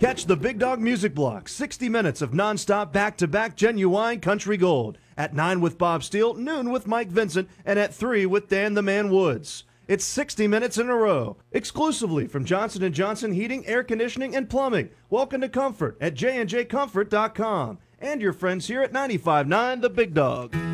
Catch the Big Dog Music Block, 60 minutes of nonstop back-to-back genuine country gold. At 9 with Bob Steele, noon with Mike Vincent, and at 3 with Dan the Man Woods. It's 60 minutes in a row, exclusively from Johnson & Johnson Heating, Air Conditioning, and Plumbing. Welcome to Comfort at jnjcomfort.com. And your friends here at 95.9 The Big Dog.